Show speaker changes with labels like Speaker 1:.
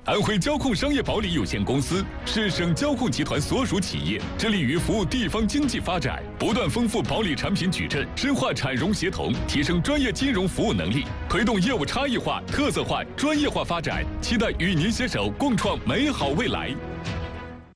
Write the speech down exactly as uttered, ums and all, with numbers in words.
Speaker 1: 安徽交控商业保理有限公司是省交控集团所属企业，致力于服务地方经济发展，不断丰富保理产品矩阵，深化产融协同，提升专业金融服务能力，推动业务差异化、特色化、专业化发展。期待与您携手共创美好未来。